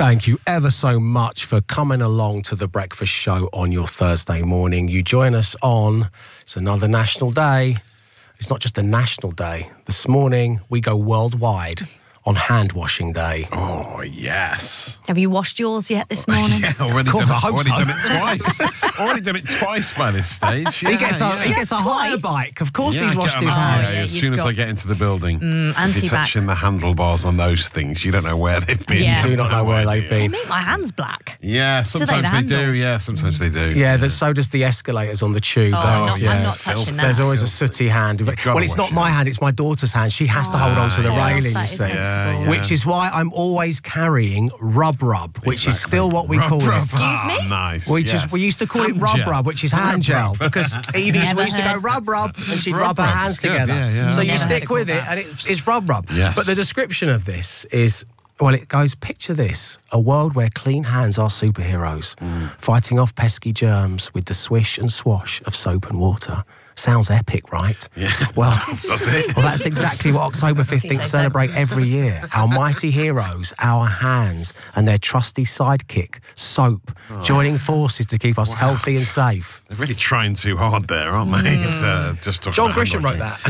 Thank you ever so much for coming along to the breakfast show on your Thursday morning. You join us on, it's another national day. It's not just a national day. This morning, we go worldwide on hand washing day. Oh, yes. Have you washed yours yet this morning? Yeah, already done it twice. Already done it twice by this stage. Yeah, he gets a hire bike. Of course he's washed his hands. hands. As soon as I get into the building, if you're anti-bac. touching the handlebars on those things, you don't know where they've been. Yeah. You do not know where they've been. They make my hands black. Yeah, sometimes they do. Yeah, sometimes they do. Yeah, so does the escalators on the tube. I'm not touching that. There's always a sooty hand. Well, it's not my hand, it's my daughter's hand. She has to hold on to the railing, you see. Which is why I'm always carrying Rub, which is still what we call it. Excuse me? Nice. We used to call it Rub, which is hand gel, because Evie used to go Rub, and she'd rub her hands together. Yeah. So you stick with it, and it's Rub. Yes. But the description of this is, well, it goes, picture this, a world where clean hands are superheroes, fighting off pesky germs with the swish and swash of soap and water. Sounds epic, right? Yeah. Well, does it? Well, that's exactly what October 15th celebrate every year. Our mighty heroes, our hands, and their trusty sidekick, soap, joining forces to keep us healthy and safe. They're really trying too hard there, aren't they? It's, just John Grisham wrote that.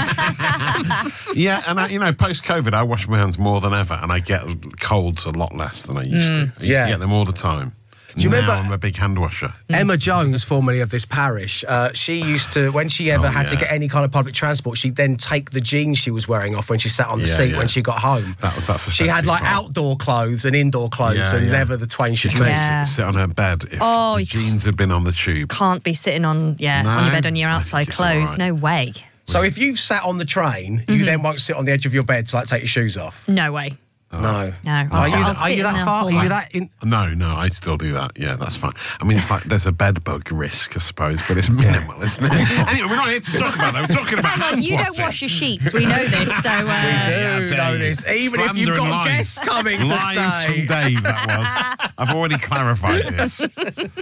Yeah, and post-COVID, I wash my hands more than ever, and I get colds a lot less than I used to. I used to get them all the time. Do you remember? I'm a big hand washer. Emma Jones, formerly of this parish, she used to, when she ever had to get any kind of public transport, she'd then take the jeans she was wearing off when she sat on the seat when she got home. That's she had like outdoor clothes and indoor clothes, and never the twain should meet. Sit on her bed if the jeans had been on the tube. Can't be sitting on your bed on your outside clothes. Right. No way. So if you've sat on the train, you then won't sit on the edge of your bed to take your shoes off? No way. No. Are you that far? Are you that in? No, I still do that. Yeah, that's fine. I mean, it's like there's a bed bug risk, I suppose, but it's minimal, isn't it? Anyway, we're not here to talk about that. We're talking about Hang on, you don't wash your sheets. We know this. So we do know this. Even if you've got guests coming to say. Lies from Dave, that was. I've already clarified this.